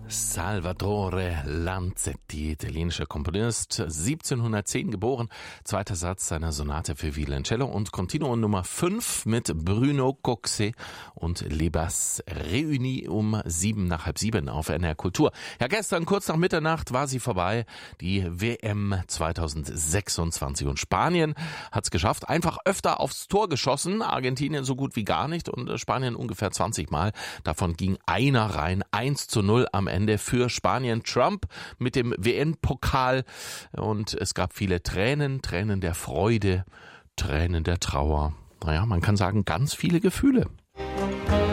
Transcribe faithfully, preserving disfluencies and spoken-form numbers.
Salvatore Lanzetti, italienischer Komponist, siebzehnhundertzehn geboren, zweiter Satz seiner Sonate für Violoncello und Continuo Nummer fünf mit Bruno Coxet und Les Basses Réunis um sieben nach halb sieben auf N R Kultur. Ja, gestern kurz nach Mitternacht war sie vorbei, die W M zweitausendsechsundzwanzig, und Spanien hat es geschafft, einfach öfter aufs Tor geschossen, Argentinien so gut wie gar nicht und Spanien ungefähr zwanzig Mal, davon ging einer rein, eins zu null am Ende für Spanien. Trump mit dem W M-Pokal, und es gab viele Tränen, Tränen der Freude, Tränen der Trauer. Naja, man kann sagen, ganz viele Gefühle.